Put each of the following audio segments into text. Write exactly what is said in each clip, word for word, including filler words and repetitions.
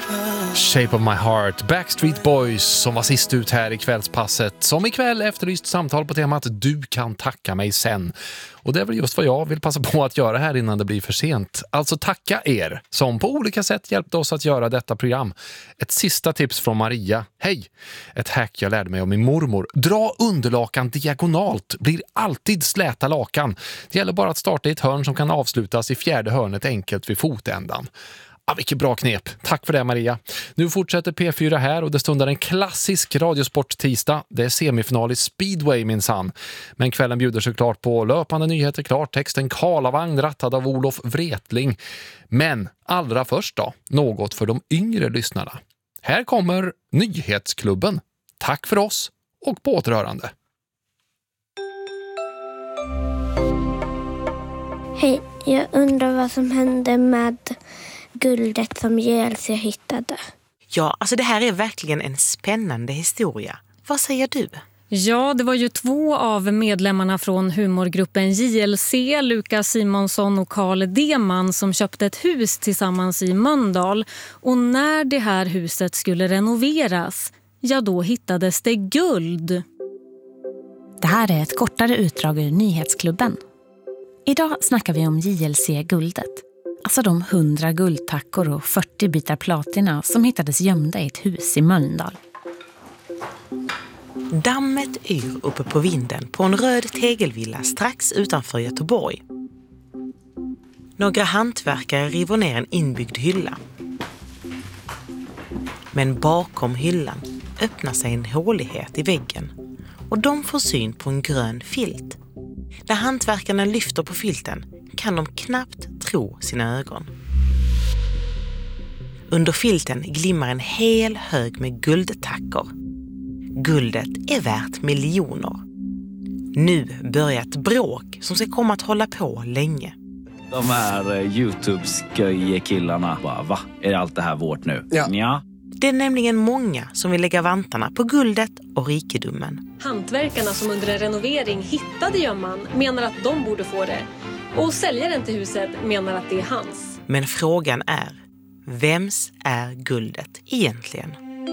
Shape of my heart, Backstreet Boys som var sist ut här i kvällspasset, som ikväll efterlyst samtal på temat Du kan tacka mig sen. Och det är väl just vad jag vill passa på att göra här innan det blir för sent. Alltså tacka er som på olika sätt hjälpte oss att göra detta program. Ett sista tips från Maria. Hej! Ett hack jag lärde mig om min mormor. Dra underlakan diagonalt. Blir alltid släta lakan. Det gäller bara att starta i ett hörn som kan avslutas i fjärde hörnet enkelt vid fotändan. Ah, vilket bra knep. Tack för det, Maria. Nu fortsätter P fyra här och det stundar en klassisk radiosport-tisdag. Det är semifinal i speedway minsann. Men kvällen bjuder såklart på löpande nyheter, klartexten, Karlavagn rattad av Olof Wretling. Men allra först då, något för de yngre lyssnarna. Här kommer Nyhetsklubben. Tack för oss och på återhörande. Hej, jag undrar vad som hände med guldet som J L C hittade. Ja, alltså det här är verkligen en spännande historia. Vad säger du? Ja, det var ju två av medlemmarna från humorgruppen J L C, Lukas Simonsson och Carl Deman, som köpte ett hus tillsammans i Mölndal. Och när det här huset skulle renoveras, ja då hittades det guld. Det här är ett kortare utdrag ur Nyhetsklubben. Idag snackar vi om J L C-guldet. Alltså de hundra guldtackor och fyrtio bitar platina som hittades gömda i ett hus i Mölndal. Dammet yr uppe på vinden på en röd tegelvilla strax utanför Göteborg. Några hantverkare river ner en inbyggd hylla. Men bakom hyllan öppnar sig en hålighet i väggen och de får syn på en grön filt. När hantverkarna lyfter på filten kan de knappt tro sina ögon. Under filten glimmar en hel hög med guldtackor. Guldet är värt miljoner. Nu börjar ett bråk som ska komma att hålla på länge. De här uh, YouTube-sköje-killarna bara, va? Är allt det här vårt nu? Ja. ja. Det är nämligen många som vill lägga vantarna på guldet och rikedomen. Hantverkarna som under en renovering hittade gömman menar att de borde få det. Och säljaren till huset menar att det är hans. Men frågan är, vems är guldet egentligen?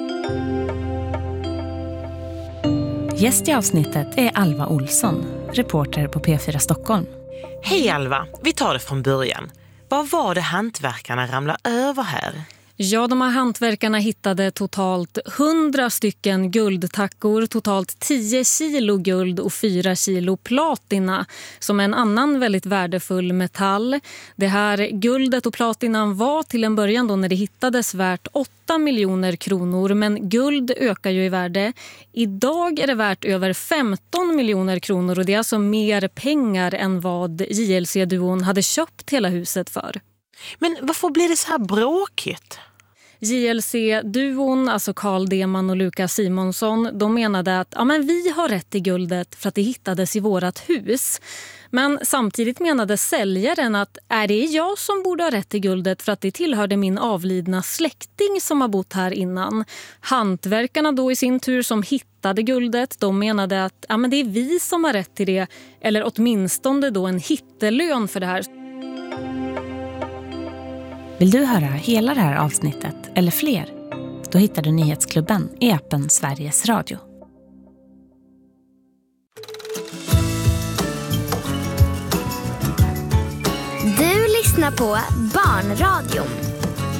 Gäst i avsnittet är Alva Olsson, reporter på P fyra Stockholm. Hej Alva, vi tar det från början. Vad var det hantverkarna ramlade över här? Ja, de här hantverkarna hittade totalt hundra stycken guldtackor, totalt tio kilo guld och fyra kilo platina, som är en annan väldigt värdefull metall. Det här guldet och platinan var till en början då när det hittades värt åtta miljoner kronor, men guld ökar ju i värde. Idag är det värt över femton miljoner kronor och det är alltså mer pengar än vad J L C-duon hade köpt hela huset för. Men varför blir det så här bråkigt? J L C-duon, alltså Carl Deman och Lukas Simonsson, de menade att ja, men vi har rätt till guldet för att det hittades i vårat hus. Men samtidigt menade säljaren att är det jag som borde ha rätt till guldet för att det tillhörde min avlidna släkting som har bott här innan. Hantverkarna då i sin tur som hittade guldet, de menade att ja, men det är vi som har rätt till det, eller åtminstone då en hittelön för det här. Vill du höra hela det här avsnittet eller fler? Då hittar du Nyhetsklubben i appen Sveriges Radio. Du lyssnar på Barnradion.